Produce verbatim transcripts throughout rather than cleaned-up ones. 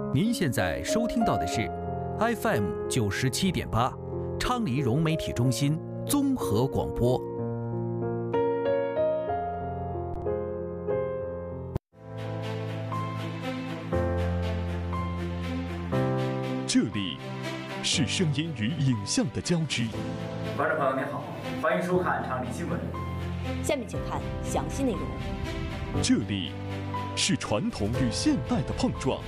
您现在收听到的是 F M 九十七点八，昌黎融媒体中心综合广播。 这里是声音与影像的交织。 观众朋友您好，欢迎收看昌黎新闻。 下面请看详细内容。 这里是传统与现代的碰撞。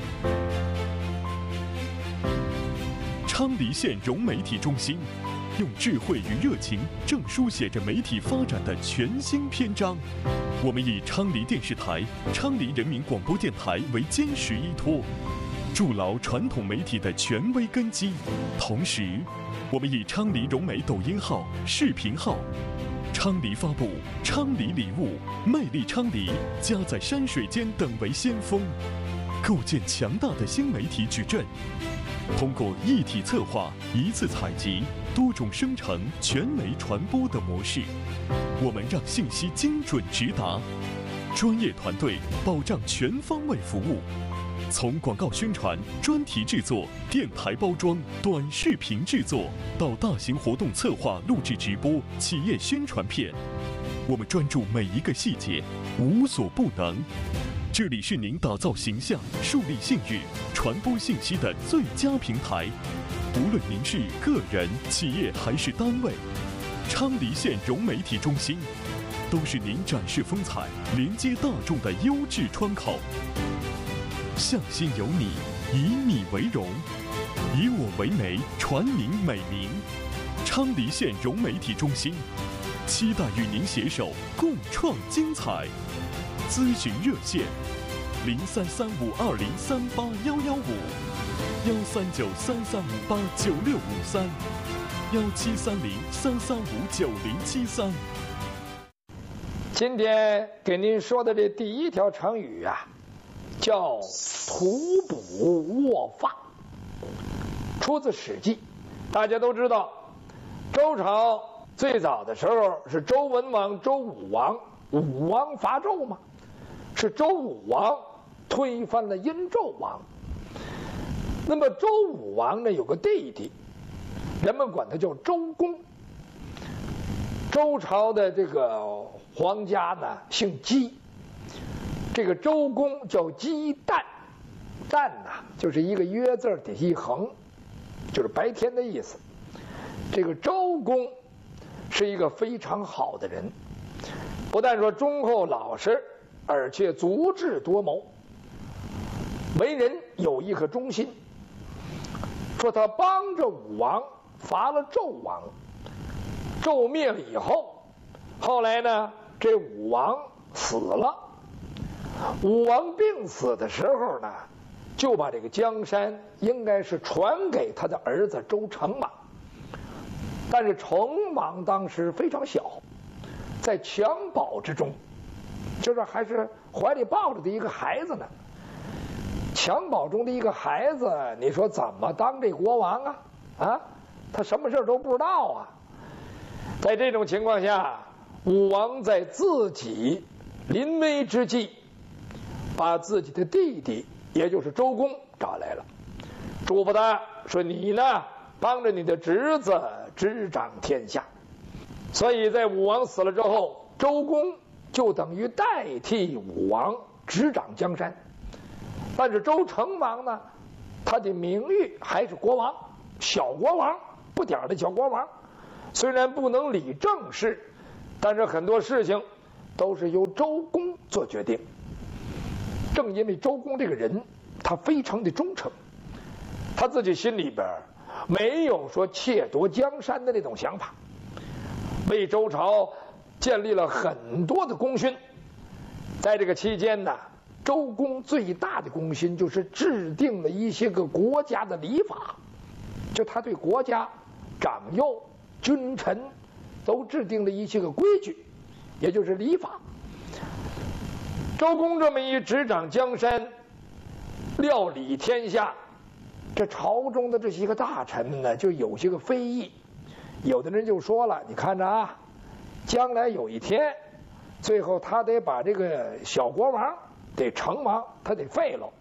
昌黎县融媒体中心用智慧与热情，正书写着媒体发展的全新篇章。我们以昌黎电视台、昌黎人民广播电台为坚实依托，筑牢传统媒体的权威根基。同时，我们以昌黎融媒抖音号、视频号、昌黎发布、昌黎礼物、魅力昌黎、家在山水间等为先锋，构建强大的新媒体矩阵。通过一体策划、一次采集、多种生成、全媒传播的模式，我们让信息精准直达，专业团队保障全方位服务。从广告宣传、专题制作、电台包装、短视频制作，到大型活动策划、录制直播、企业宣传片，我们专注每一个细节，无所不能。这里是您打造形象、树立信誉、传播信息的最佳平台。无论您是个人、企业还是单位，昌黎县融媒体中心都是您展示风采、连接大众的优质窗口。向心有你，以你为荣，以我为媒，传您美名。昌黎县融媒体中心期待与您携手共创精彩。咨询热线：零三三五二零三八幺幺五，幺三九三三五八九六五三，幺七三零三三五九零七三。 今天给您说的这第一条成语啊，叫徒补卧发，出自《史记》。大家都知道，周朝最早的时候是周文王、周武王，武王伐纣嘛，是周武王推翻了殷纣王。那么周武王呢有个弟弟，人们管他叫周公。周朝的这个皇家呢姓姬，这个周公叫姬旦，旦呐、啊、就是一个约字底下一横，就是白天的意思。这个周公是一个非常好的人，不但说忠厚老实，而且足智多谋，为人有一颗忠心。说他帮着武王伐了纣王，纣灭了以后，后来呢这武王死了，武王病死的时候呢，就把这个江山应该是传给他的儿子周成王。但是成王当时非常小，在襁褓之中，就是还是怀里抱着的一个孩子呢。襁褓中的一个孩子，你说怎么当这国王啊？啊，他什么事都不知道啊。在这种情况下，武王在自己临危之际，把自己的弟弟，也就是周公找来了，嘱咐他说：“你呢，帮着你的侄子执掌天下。”所以在武王死了之后，周公就等于代替武王执掌江山。但是周成王呢，他的名誉还是国王，小国王，不点儿的小国王。虽然不能理政事，但是很多事情都是由周公做决定。正因为周公这个人，他非常的忠诚，他自己心里边没有说窃夺江山的那种想法，为周朝建立了很多的功勋。在这个期间呢，周公最大的功勋就是制定了一些个国家的礼法，就他对国家长幼、君臣都制定了一些个规矩，也就是礼法。周公这么一执掌江山，料理天下，这朝中的这些个大臣们呢，就有些个非议。有的人就说了，你看着啊，将来有一天，最后他得把这个小国王得成王，他得废了，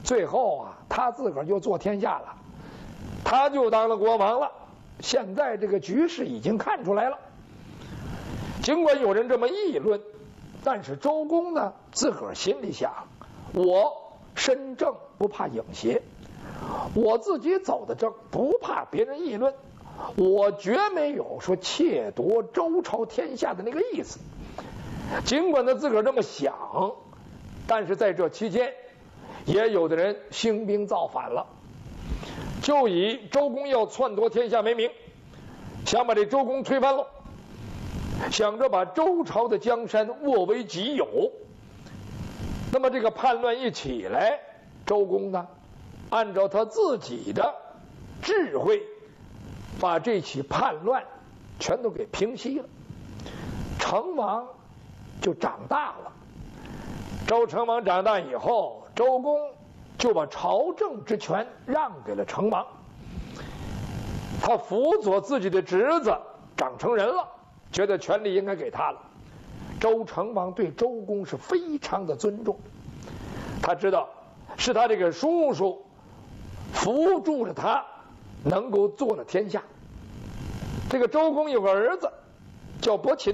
最后啊，他自个儿就做天下了，他就当了国王了。现在这个局势已经看出来了。尽管有人这么议论，但是周公呢，自个儿心里想：我身正不怕影邪，我自己走的正，不怕别人议论，我绝没有说窃夺周朝天下的那个意思。尽管他自个儿这么想，但是在这期间，也有的人兴兵造反了，就以周公要篡夺天下为名，想把这周公推翻了，想着把周朝的江山握为己有。那么这个叛乱一起来，周公呢，按照他自己的智慧，把这起叛乱全都给平息了。成王就长大了。周成王长大以后，周公就把朝政之权让给了成王，他辅佐自己的侄子长成人了，觉得权力应该给他了。周成王对周公是非常的尊重，他知道是他这个叔叔扶助着他能够做了天下。这个周公有个儿子叫伯禽，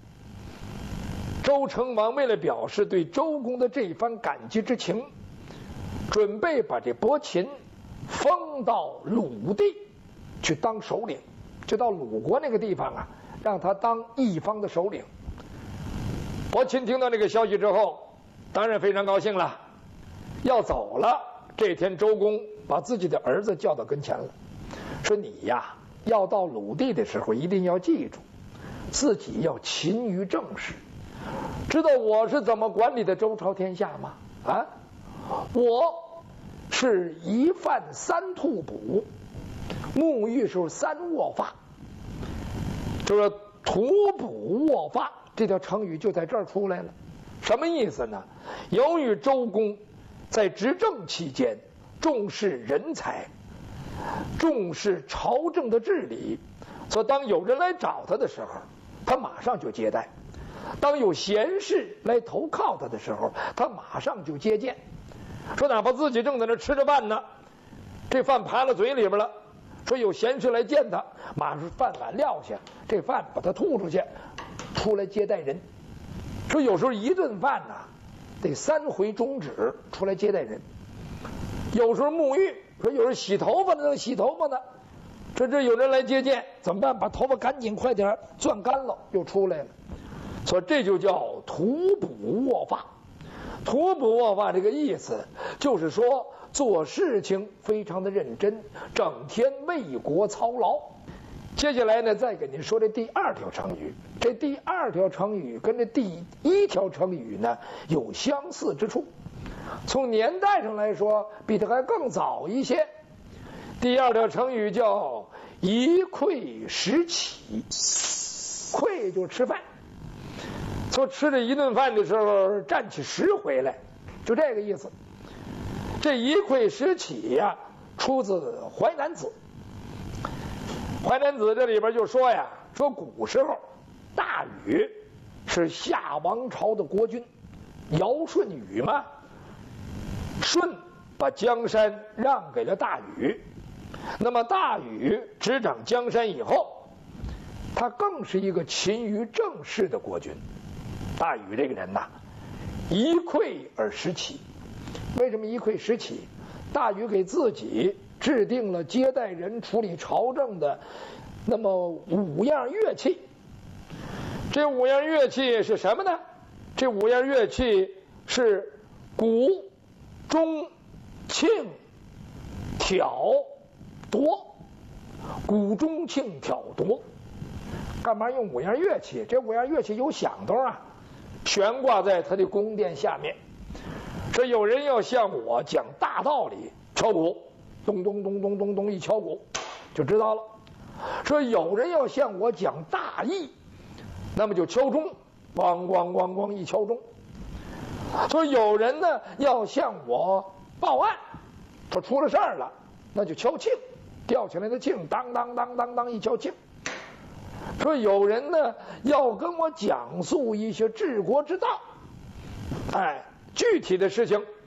周成王为了表示对周公的这番感激之情，准备把这伯禽封到鲁地去当首领，就到鲁国那个地方啊，让他当一方的首领。伯禽听到这个消息之后，当然非常高兴了，要走了。这天周公把自己的儿子叫到跟前了，说你呀，要到鲁地的时候一定要记住，自己要勤于政事。知道我是怎么管理的周朝天下吗？啊，我是一饭三吐哺，沐浴时候三卧发，就是吐哺卧发这条成语就在这儿出来了。什么意思呢？由于周公在执政期间重视人才，重视朝政的治理，所以当有人来找他的时候，他马上就接待；当有贤士来投靠他的时候，他马上就接见。说哪怕自己正在那吃着饭呢，这饭爬到嘴里边了，说有贤士来见他，马上饭碗撂下，这饭把他吐出去，出来接待人。说有时候一顿饭呢，得三回中指出来接待人。有时候沐浴，说有时候洗头发呢，洗头发呢，这这有人来接见，怎么办？把头发赶紧快点攥干了，又出来了。所以这就叫吐哺卧发。吐哺卧发这个意思就是说做事情非常的认真，整天为国操劳。接下来呢，再给您说这第二条成语。这第二条成语跟这第一条成语呢有相似之处，从年代上来说比它还更早一些。第二条成语叫一篑十起，篑就吃饭，说吃这一顿饭的时候站起十回来，就这个意思。这一篑十起呀、啊，出自《淮南子》。《淮南子》这里边就说呀，说古时候大禹是夏王朝的国君，尧舜禹嘛，舜把江山让给了大禹。那么大禹执掌江山以后，他更是一个勤于政事的国君。大禹这个人呐，一篑而十起。为什么一篑十起？大禹给自己制定了接待人、处理朝政的那么五样乐器。这五样乐器是什么呢？这五样乐器是鼓、钟、磬、挑、铎。鼓、钟、磬、挑、铎，干嘛用五样乐器？这五样乐器有响动啊，悬挂在他的宫殿下面。说有人要向我讲大道理，敲鼓，咚咚咚咚咚咚一敲鼓，就知道了。说有人要向我讲大义，那么就敲钟，咣咣咣咣一敲钟。说有人呢要向我报案，说出了事儿了，那就敲磬，吊起来的磬，当当当当当一敲磬。说有人呢要跟我讲述一些治国之道，哎，具体的事情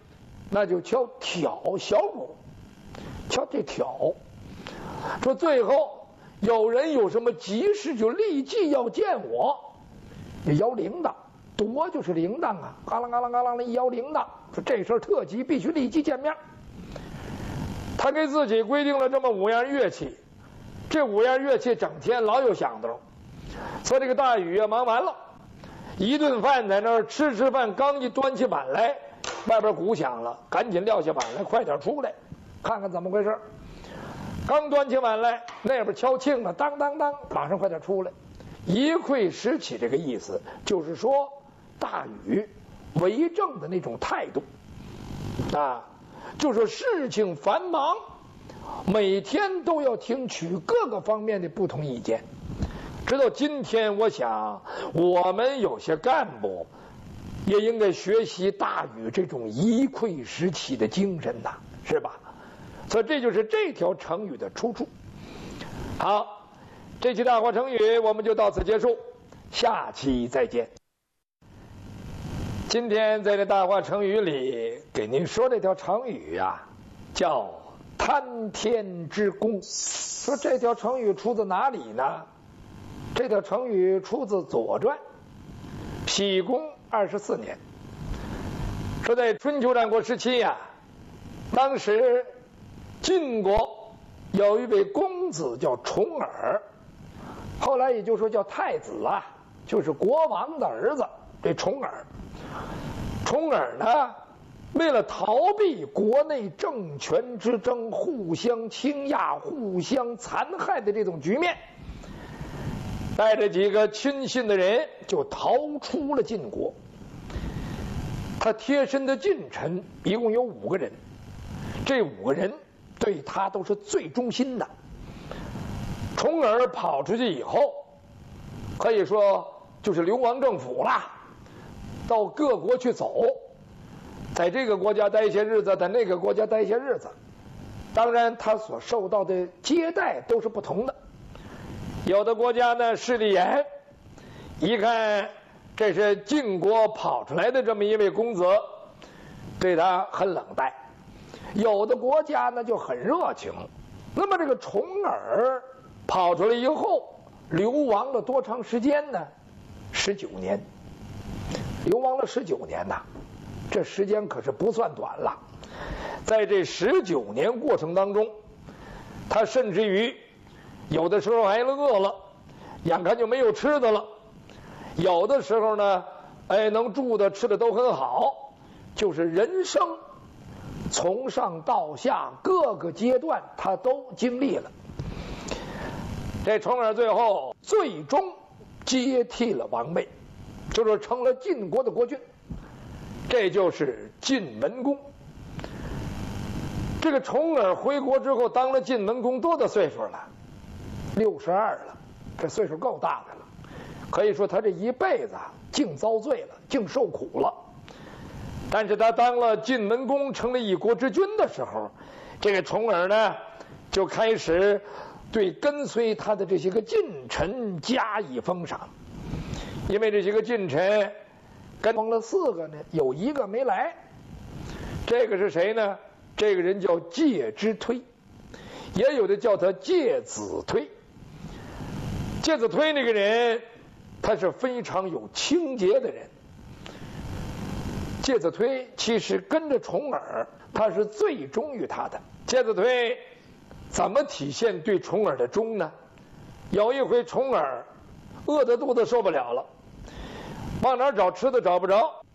那就敲挑小鼓，敲这挑。说最后有人有什么急事，就立即要见我。也摇铃铛，夺就是铃铛啊，嘎啷嘎啷嘎啷的一摇铃铛，说这事儿特急，必须立即见面。他给自己规定了这么五样乐器，这五样乐器整天老有响动。说这个大禹啊，忙完了，一顿饭在那儿吃吃饭，刚一端起碗来，外边鼓响了，赶紧撂下碗来，快点出来，看看怎么回事。刚端起碗来，那边敲磬了，当当当，马上快点出来。一篑拾起这个意思，就是说大禹为政的那种态度啊，就是事情繁忙，每天都要听取各个方面的不同意见。直到今天，我想我们有些干部也应该学习大禹这种一篑拾起的精神呐，是吧？所以这就是这条成语的出处。好，这期大话成语我们就到此结束，下期再见。今天在这大话成语里给您说这条成语啊，叫贪天之功。说这条成语出自哪里呢？这条成语出自《左传》，喜公二十四年。说在春秋战国时期呀、啊，当时晋国有一位公子叫重耳，后来也就说叫太子啊，就是国王的儿子。这重耳，重耳呢，为了逃避国内政权之争、互相倾轧、互相残害的这种局面，带着几个亲信的人就逃出了晋国。他贴身的近臣一共有五个人，这五个人对他都是最忠心的。重耳跑出去以后，可以说就是流亡政府啦，到各国去走，在这个国家待一些日子，在那个国家待一些日子。当然他所受到的接待都是不同的，有的国家呢势力严，一看这是晋国跑出来的这么一位公子，对他很冷淡；有的国家呢就很热情。那么这个重耳跑出来以后，流亡了多长时间呢？十九年，流亡了十九年呐，这时间可是不算短了。在这十九年过程当中，他甚至于有的时候还饿了，眼看就没有吃的了；有的时候呢，哎，能住的吃的都很好，就是人生从上到下各个阶段他都经历了。这重耳最后最终接替了王位，就是成了晋国的国君，这就是晋文公。这个重耳回国之后当了晋文公多大岁数了？六十二了，这岁数够大的了。可以说他这一辈子净遭罪了，净受苦了。但是他当了晋文公，成了一国之君的时候，这个重耳呢就开始对跟随他的这些个近臣加以封赏。因为这些个近臣跟封了四个呢，有一个没来。这个是谁呢？这个人叫介之推，也有的叫他介子推。介子推那个人，他是非常有清节的人。介子推其实跟着重耳，他是最忠于他的。介子推怎么体现对重耳的忠呢？有一回重耳饿得肚子受不了了，往哪儿找吃的找不着，